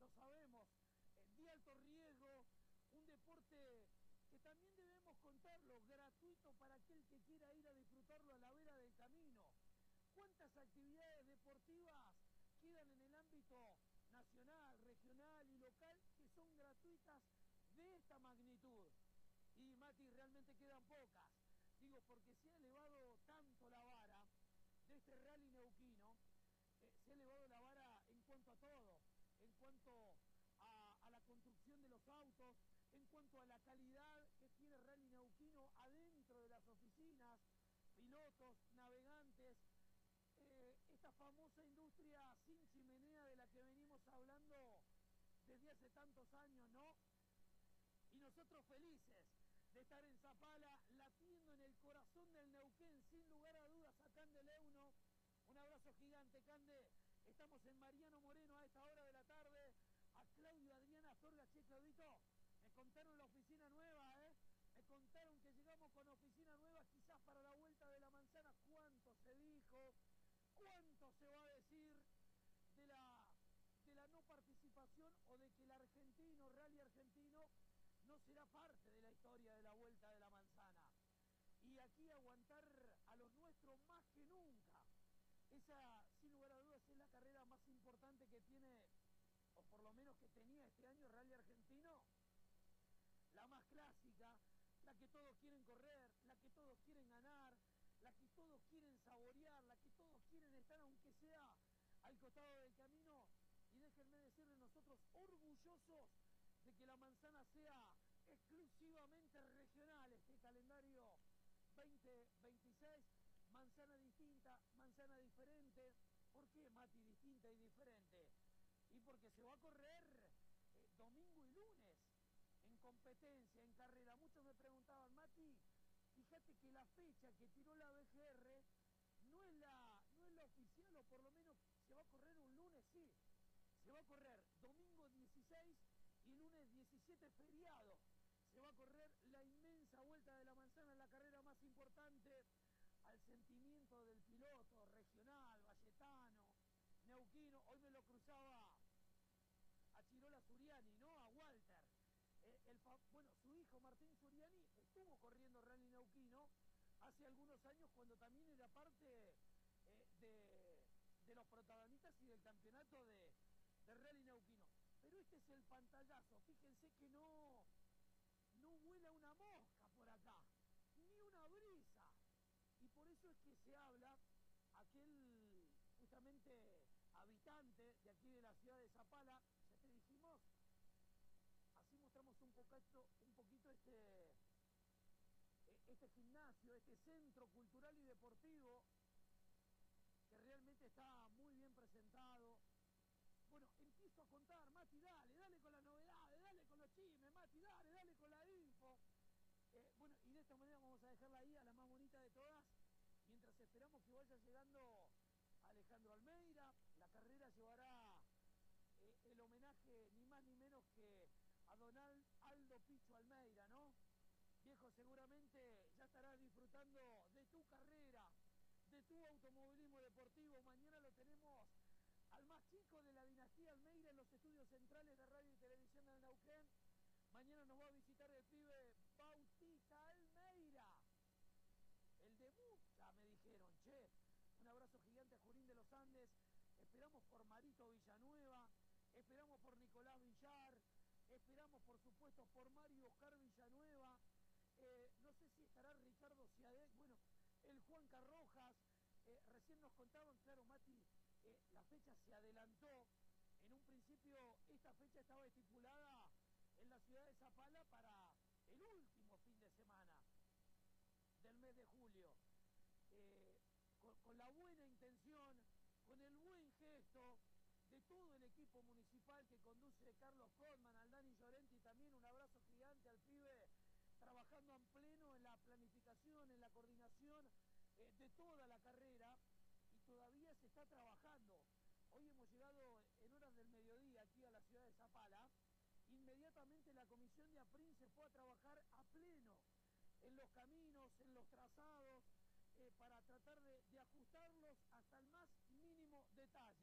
lo sabemos, de alto riesgo, un deporte que también debemos contarlo, gratuito para aquel que quiera ir a disfrutarlo a la vera del camino. ¿Cuántas actividades deportivas quedan en el ámbito nacional, regional y local que son gratuitas de esta magnitud? Y Mati, realmente quedan pocas. Digo, porque se ha elevado tanto la vara de este rally neuquino, se ha elevado la vara en cuanto a todo, en cuanto a la construcción de los autos, en cuanto a la calidad que tiene Rally Neuquino adentro de las oficinas, pilotos, navegantes, esta famosa industria sin chimenea de la que venimos hablando desde hace tantos años, ¿no? Y nosotros felices de estar en Zapala, latiendo en el corazón del Neuquén, sin lugar a dudas, a Cande Leuno. Un abrazo gigante, Cande. Estamos en Mariano Moreno a esta hora de la tarde. A Claudio Adriana Astorga. Che, Claudito, me contaron la oficina nueva, me contaron que llegamos con oficina nueva, quizás para la vuelta de la manzana. ¿Cuánto se dijo? ¿Cuánto se va a decir de la no participación o de que el argentino, Rally Argentino, no será parte de la historia de la vuelta de la manzana? Y aquí aguantar a los nuestros más que nunca. Esa, sin lugar a dudas, es la carrera más importante que tiene, o por lo menos que tenía este año Rally Argentino. La más clásica, la que todos quieren correr, la que todos quieren ganar, la que todos quieren saborear, la que todos quieren estar, aunque sea al costado del camino. Y déjenme decirles, nosotros orgullosos de que la manzana sea exclusivamente regional, este calendario 2026, manzana distinta, manzana diferente. ¿Por qué, Mati, distinta y diferente? Y porque se va a correr domingo y lunes en competencia, en carrera. Muchos me preguntaban, Mati, fíjate que la fecha que tiró la BGR no es la oficial, o por lo menos se va a correr un lunes, sí. Se va a correr domingo 16 y lunes 17 feriado. Se va a correr la inmensa vuelta de la manzana, la carrera más importante, al sentimiento del piloto regional, valletano, neuquino. Hoy me lo cruzaba a Chirola Suriani, ¿no? A Walter. Bueno, su hijo Martín Suriani estuvo corriendo Rally Neuquino hace algunos años, cuando también era parte de los protagonistas y del campeonato de Rally Neuquino. Pero este es el pantallazo. Fíjense que no vuela una mosca por acá, ni una brisa. Y por eso es que se habla, aquel justamente habitante de aquí de la ciudad de Zapala, ya te dijimos, así mostramos un poquito este gimnasio, este centro cultural y deportivo, que realmente está muy bien presentado. Bueno, empiezo a contar, Mati, dale con las novedades, dale con los chismes, Mati, dale con la info. Bueno, y de esta manera vamos a dejarla ahí, a la más bonita de todas, mientras esperamos que vaya llegando Alejandro Almeida. La carrera llevará el homenaje ni más ni menos que a don Aldo Picho Almeida, ¿no? Viejo, seguramente ya estarás disfrutando de tu carrera, de tu automovilismo deportivo. Mañana lo tenemos al más chico de la dinastía Almeida en los estudios centrales de radio y televisión del Neuquén. Mañana nos va a visitar el pibe Bautista Almeida, el de mucha, me dijeron. Che, un abrazo gigante a Junín de los Andes. Esperamos por Marito Villanueva, esperamos por Nicolás Villar, esperamos por supuesto por Mario Oscar Villanueva. No sé si estará Ricardo Ciadec, bueno, el Juan Carrojas. Recién nos contaban, claro, Mati, la fecha se adelantó. En un principio esta fecha estaba estipulada en la ciudad de Zapala para el último fin de semana del mes de julio. Con la buena intención, con el buen gesto de todo el equipo municipal que conduce Carlos Codman, al Dani Llorenti, también un abrazo gigante al pibe, trabajando en pleno en la planificación, en la coordinación de toda la carrera, y todavía se está trabajando. Hoy hemos llegado en horas del mediodía aquí a la ciudad de Zapala. Inmediatamente la comisión de APRIN se fue a trabajar a pleno en los caminos, en los trazados, para tratar de ajustarlos hasta el más mínimo detalle.